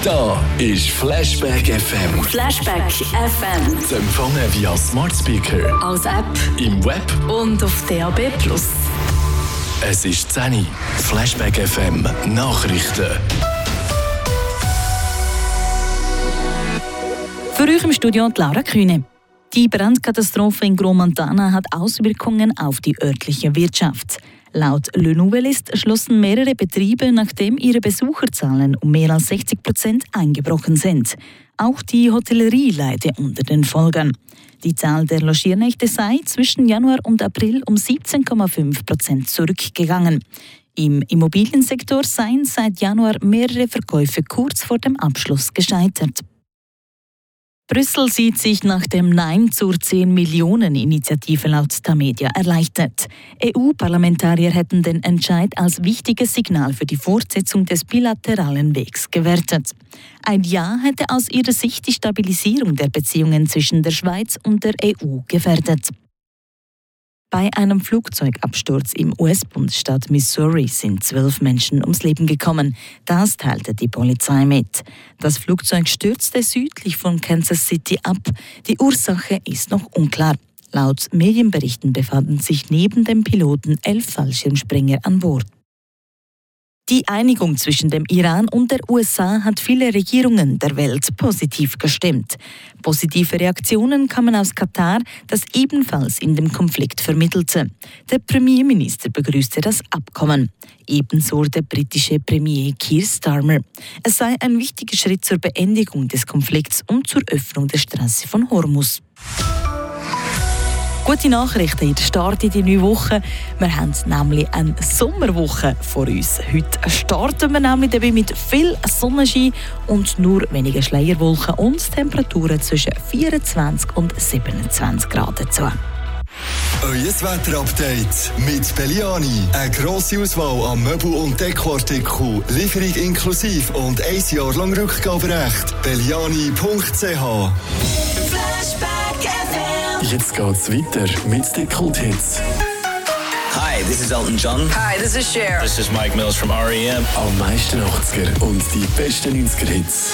Da ist Flashback FM. Flashback FM. Zu empfangen via Smart Speaker, Als App im Web. und auf DAB+. Es ist 10 Uhr. Flashback FM Nachrichten. Für euch im Studio Laura Kühne. Die Brandkatastrophe in Gromontana hat Auswirkungen auf die örtliche Wirtschaft. Laut Le Nouvelliste schlossen mehrere Betriebe, nachdem ihre Besucherzahlen um mehr als 60% eingebrochen sind. Auch die Hotellerie leide unter den Folgen. Die Zahl der Logiernächte sei zwischen Januar und April um 17,5% zurückgegangen. Im Immobiliensektor seien seit Januar mehrere Verkäufe kurz vor dem Abschluss gescheitert. Brüssel sieht sich nach dem Nein zur 10-Millionen-Initiative laut Tamedia erleichtert. EU-Parlamentarier hätten den Entscheid als wichtiges Signal für die Fortsetzung des bilateralen Wegs gewertet. Ein Ja hätte aus ihrer Sicht die Stabilisierung der Beziehungen zwischen der Schweiz und der EU gefährdet. Bei einem Flugzeugabsturz im US-Bundesstaat Missouri sind 12 Menschen ums Leben gekommen. Das teilte die Polizei mit. Das Flugzeug stürzte südlich von Kansas City ab. Die Ursache ist noch unklar. Laut Medienberichten befanden sich neben dem Piloten 11 Fallschirmspringer an Bord. Die Einigung zwischen dem Iran und der USA hat viele Regierungen der Welt positiv gestimmt. Positive Reaktionen kamen aus Katar, das ebenfalls in dem Konflikt vermittelte. Der Premierminister begrüßte das Abkommen. Ebenso der britische Premier Keir Starmer. Es sei ein wichtiger Schritt zur Beendigung des Konflikts und zur Öffnung der Straße von Hormuz. Gute Nachrichten, ihr startet in die neue Woche. Wir haben nämlich eine Sommerwoche vor uns. Heute starten wir nämlich dabei mit viel Sonnenschein und nur wenige Schleierwolken und Temperaturen zwischen 24 und 27 Grad dazu. Euer Wetterupdate mit Belliani. Eine grosse Auswahl an Möbel- und Dekoartikeln, Lieferung inklusive und 1 Jahr lang Rückgaberecht. Belliani.ch. Jetzt geht's weiter mit den Kult-Hits. Hi, this is Elton John. Hi, this is Cher. This is Mike Mills from R.E.M. Am meisten 80er und die besten 90er-Hits.